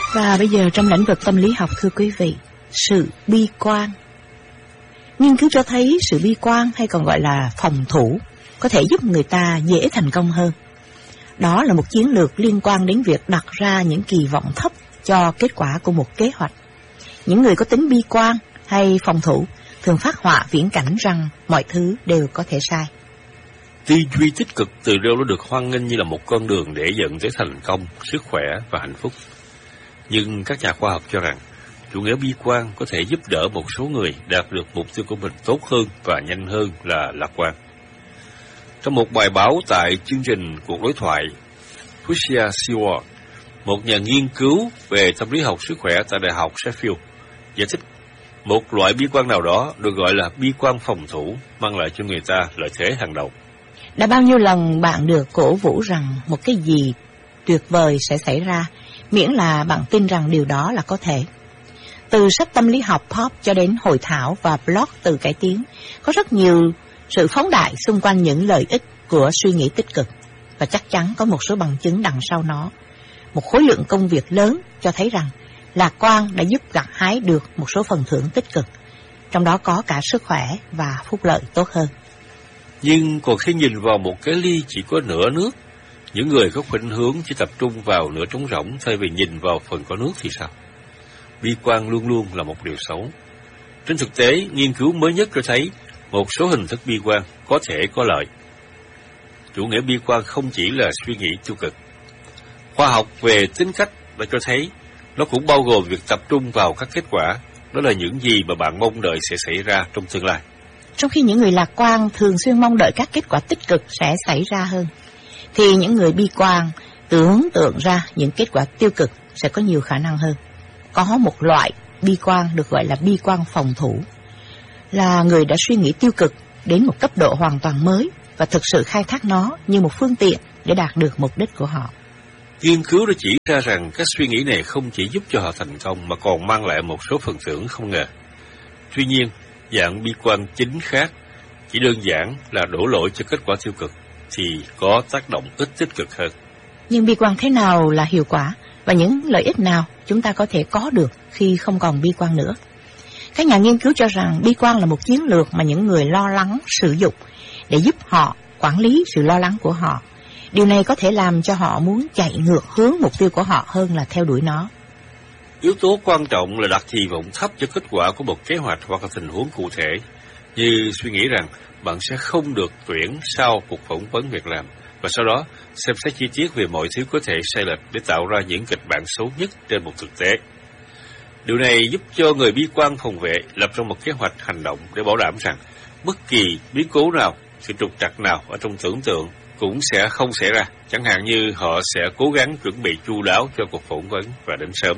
Và bây giờ trong lĩnh vực tâm lý học, thưa quý vị, sự bi quan. Nghiên cứu cho thấy sự bi quan, hay còn gọi là phòng thủ, có thể giúp người ta dễ thành công hơn. Đó là một chiến lược liên quan đến việc đặt ra những kỳ vọng thấp cho kết quả của một kế hoạch. Những người có tính bi quan hay phòng thủ thường phát họa viễn cảnh rằng mọi thứ đều có thể sai. Tư duy tích cực từ lâu đã được hoan nghênh như là một con đường để dẫn tới thành công, sức khỏe và hạnh phúc. Nhưng các nhà khoa học cho rằng chủ nghĩa bi quan có thể giúp đỡ một số người đạt được mục tiêu của mình tốt hơn và nhanh hơn là lạc quan. Trong một bài báo tại chương trình Cuộc đối thoại, Tricia Seward, một nhà nghiên cứu về tâm lý học sức khỏe tại Đại học Sheffield, giải thích một loại bi quan nào đó được gọi là bi quan phòng thủ mang lại cho người ta lợi thế hàng đầu. Đã bao nhiêu lần bạn được cổ vũ rằng một cái gì tuyệt vời sẽ xảy ra, miễn là bạn tin rằng điều đó là có thể. Từ sách tâm lý học pop cho đến hội thảo và blog từ cải tiến, có rất nhiều sự phóng đại xung quanh những lợi ích của suy nghĩ tích cực. Và chắc chắn có một số bằng chứng đằng sau nó. Một khối lượng công việc lớn cho thấy rằng lạc quan đã giúp gặt hái được một số phần thưởng tích cực, trong đó có cả sức khỏe và phúc lợi tốt hơn. Nhưng còn khi nhìn vào một cái ly chỉ có nửa nước, những người có khuynh hướng chỉ tập trung vào nửa trống rỗng thay vì nhìn vào phần có nước thì sao? Bi quan luôn luôn là một điều xấu. Trên thực tế, nghiên cứu mới nhất cho thấy một số hình thức bi quan có thể có lợi. Chủ nghĩa bi quan không chỉ là suy nghĩ tiêu cực. Khoa học về tính cách đã cho thấy nó cũng bao gồm việc tập trung vào các kết quả, đó là những gì mà bạn mong đợi sẽ xảy ra trong tương lai. Trong khi những người lạc quan thường xuyên mong đợi các kết quả tích cực sẽ xảy ra hơn, thì những người bi quan tưởng tượng ra những kết quả tiêu cực sẽ có nhiều khả năng hơn. Có một loại bi quan được gọi là bi quan phòng thủ, là người đã suy nghĩ tiêu cực đến một cấp độ hoàn toàn mới và thực sự khai thác nó như một phương tiện để đạt được mục đích của họ. Nghiên cứu đã chỉ ra rằng các suy nghĩ này không chỉ giúp cho họ thành công mà còn mang lại một số phần thưởng không ngờ. Tuy nhiên, dạng bi quan chính khác, chỉ đơn giản là đổ lỗi cho kết quả tiêu cực, thì có tác động ít tích cực hơn. Nhưng bi quan thế nào là hiệu quả và những lợi ích nào chúng ta có thể có được khi không còn bi quan nữa? Các nhà nghiên cứu cho rằng bi quan là một chiến lược mà những người lo lắng sử dụng để giúp họ quản lý sự lo lắng của họ. Điều này có thể làm cho họ muốn chạy ngược hướng mục tiêu của họ hơn là theo đuổi nó. Yếu tố quan trọng là đặt kỳ vọng thấp cho kết quả của một kế hoạch hoặc là tình huống cụ thể, như suy nghĩ rằng bạn sẽ không được tuyển sau cuộc phỏng vấn việc làm, và sau đó xem xét chi tiết về mọi thứ có thể sai lệch để tạo ra những kịch bản xấu nhất trên một thực tế. Điều này giúp cho người bi quan phòng vệ lập ra một kế hoạch hành động để bảo đảm rằng bất kỳ biến cố nào, sự trục trặc nào ở trong tưởng tượng cũng sẽ không xảy ra, chẳng hạn như họ sẽ cố gắng chuẩn bị chu đáo cho cuộc phỏng vấn và đến sớm.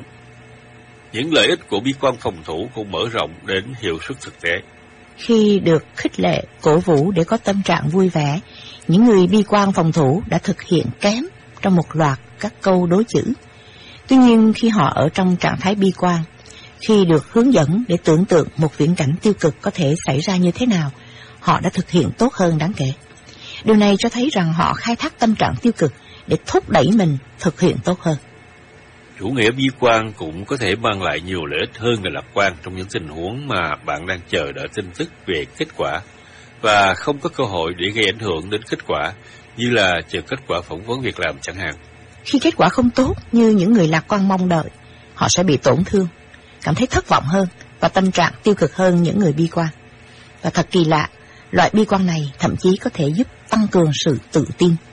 Những lợi ích của bi quan phòng thủ cũng mở rộng đến hiệu suất thực tế. Khi được khích lệ, cổ vũ để có tâm trạng vui vẻ, những người bi quan phòng thủ đã thực hiện kém trong một loạt các câu đối chữ. Tuy nhiên, khi họ ở trong trạng thái bi quan, khi được hướng dẫn để tưởng tượng một viễn cảnh tiêu cực có thể xảy ra như thế nào, họ đã thực hiện tốt hơn đáng kể. Điều này cho thấy rằng họ khai thác tâm trạng tiêu cực để thúc đẩy mình thực hiện tốt hơn. Chủ nghĩa bi quan cũng có thể mang lại nhiều lợi ích hơn là lạc quan trong những tình huống mà bạn đang chờ đợi tin tức về kết quả và không có cơ hội để gây ảnh hưởng đến kết quả, như là chờ kết quả phỏng vấn việc làm chẳng hạn. Khi kết quả không tốt như những người lạc quan mong đợi, họ sẽ bị tổn thương, cảm thấy thất vọng hơn và tâm trạng tiêu cực hơn những người bi quan. Và thật kỳ lạ, loại bi quan này thậm chí có thể giúp tăng cường sự tự tin.